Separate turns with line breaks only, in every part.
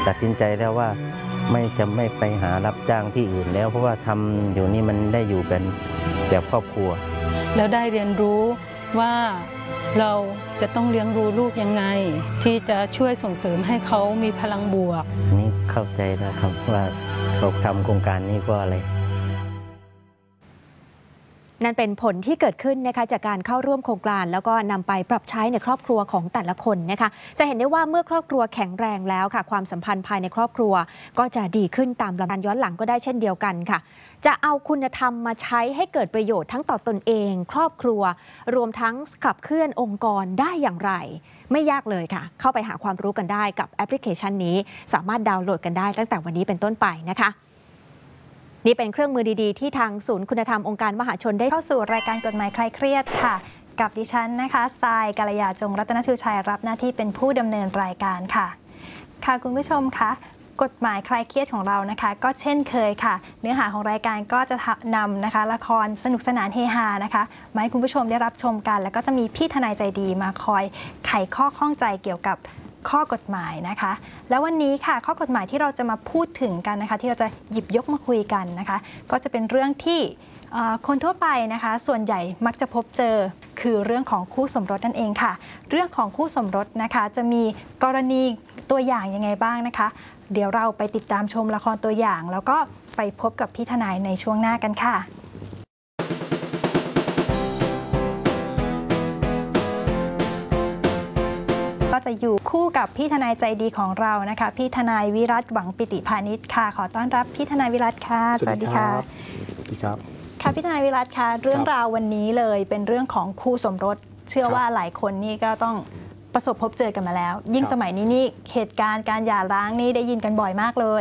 ตัดสินใจแล้วว่าไม่ไปหารับจ้างที่อื่นแล้วเพราะว่าทำอยู่นี่มันได้อยู่เป็นแบบครอบครัว
แล้วได้เรียนรู้ว่าเราจะต้องเลี้ยงดูลูกยังไงที่จะช่วยส่งเสริมให้เขามีพลังบวก
นี่เข้าใจแล้วครับว่าเราทำโครงการนี้เพราะอะไร
นั่นเป็นผลที่เกิดขึ้นนะคะจากการเข้าร่วมโครงการแล้วก็นำไปปรับใช้ในครอบครัวของแต่ละคนนะคะจะเห็นได้ว่าเมื่อครอบครัวแข็งแรงแล้วค่ะความสัมพันธ์ภายในครอบครัวก็จะดีขึ้นตามลำดับย้อนหลังก็ได้เช่นเดียวกันค่ะจะเอาคุณธรรมมาใช้ให้เกิดประโยชน์ทั้งต่อตนเองครอบครัวรวมทั้งขับเคลื่อนองค์กรได้อย่างไรไม่ยากเลยค่ะเข้าไปหาความรู้กันได้กับแอปพลิเคชันนี้สามารถดาวน์โหลดกันได้ตั้งแต่วันนี้เป็นต้นไปนะคะนี่เป็นเครื่องมือดีๆที่ทางศูนย์คุณธรรมองค์การมหาชนได้
เข้าสู่รายการกฎหมายคลายเครียดค่ะกับดิฉันนะคะทรายกาลยาจงรัตนชูชัยรับหน้าที่เป็นผู้ดำเนินรายการค่ะคุณผู้ชมคะกฎหมายคลายเครียดของเรานะคะก็เช่นเคยค่ะเนื้อหาของรายการก็จะนำนะคะละครสนุกสนานเฮฮานะคะมาให้คุณผู้ชมได้รับชมกันแล้วก็จะมีพี่ทนายใจดีมาคอยไขข้อข้องใจเกี่ยวกับข้อกฎหมายนะคะแล้ววันนี้ค่ะข้อกฎหมายที่เราจะมาพูดถึงกันนะคะที่เราจะหยิบยกมาคุยกันนะคะก็จะเป็นเรื่องที่คนทั่วไปนะคะส่วนใหญ่มักจะพบเจอคือเรื่องของคู่สมรสนั่นเองค่ะเรื่องของคู่สมรสนะคะจะมีกรณีตัวอย่างยังไงบ้างนะคะเดี๋ยวเราไปติดตามชมละครตัวอย่างแล้วก็ไปพบกับพี่ทนายในช่วงหน้ากันค่ะก็จะอยู่คู่กับพี่ทนายใจดีของเรานะคะพี่ทนายวิรัตหวังปิติพาณิชย์ค่ะขอต้อนรับพี่ทนายวิรัตค่ะ
สวัสดีค่ะสวัสดีครับ
ค่ะพี่ทนายวิรัตค่ะเรื่องราววันนี้เลยเป็นเรื่องของคู่สมรสเชื่อว่าหลายคนนี่ก็ต้องประสบพบเจอกันมาแล้วยิ่งสมัยนี้นี่เหตุการณ์การหย่าร้างนี่ได้ยินกันบ่อยมากเลย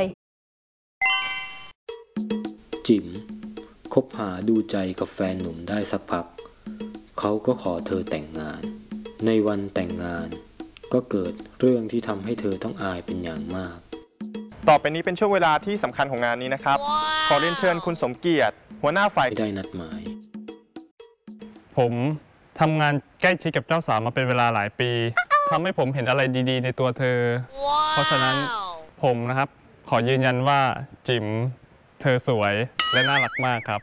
จิ๋มคบหาดูใจกับแฟนหนุ่มได้สักพักเขาก็ขอเธอแต่งงานในวันแต่งงานก็เกิดเรื่องที่ทำให้เธอต้องอายเป็นอย่างมาก
ต่อไปนี้เป็นช่วงเวลาที่สำคัญของงานนี้นะครับ ขอเรียนเชิญคุณสมเกียรติหัวหน้าฝ่าย
ไม่ได้นัดหมาย
ผมทำงานใกล้ชิดกับเจ้าสาวมาเป็นเวลาหลายปีทำให้ผมเห็นอะไรดีๆในตัวเธอ เพราะฉะนั้นผมนะครับขอยืนยันว่าจิ๋มเธอสวยและน่ารักมากครับ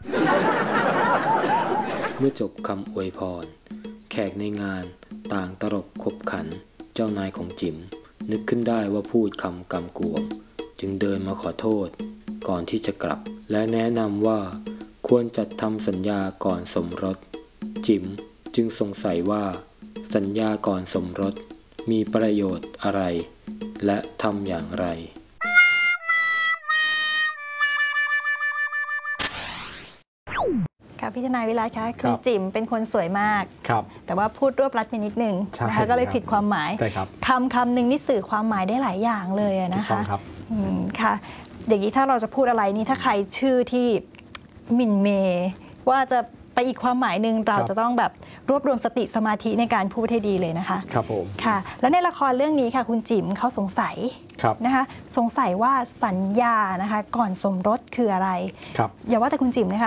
เมื่อจบคำอวยพรแขกในงานต่างตลกขบขันเจ้านายของจิ๋มนึกขึ้นได้ว่าพูดคำกำกวมจึงเดินมาขอโทษก่อนที่จะกลับและแนะนำว่าควรจัดทำสัญญาก่อนสมรสจิ๋มจึงสงสัยว่าสัญญาก่อนสมรสมีประโยชน์อะไรและทำอย่างไร
ค่ะพี่ทนายวิรัตคะคุณจิ๋มเป็นคนสวยมากแต่ว่าพูดรวบรัดไปนิดนึงนะคะก็เลยผิดความหมายคำหนึ่งนี่สื่อความหมายได้หลายอย่างเลยนะคะค่ะอย่างนี้ถ้าเราจะพูดอะไรนี่ถ้าใครชื่อที่หมิ่นเมย์ว่าจะไปอีกความหมายหนึ่งเราจะต้องแบบรวบรวมสติสมาธิในการพูดให้ดีเลยนะคะ
ครับผม
ค่ะแล้วในละครเรื่องนี้ค่ะคุณจิ๋มเขาสงสัยนะคะสงสัยว่าสัญญานะคะก่อนสมรสคืออะไรอย่าว่าแต่คุณจิ๋มนะคะ